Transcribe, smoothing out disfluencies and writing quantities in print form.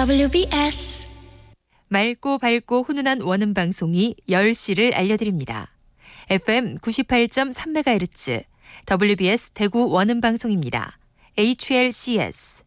WBS 맑고 밝고 훈훈한 원음 방송이 10시를 알려드립니다. FM 98.3MHz WBS 대구 원음 방송입니다. HLCS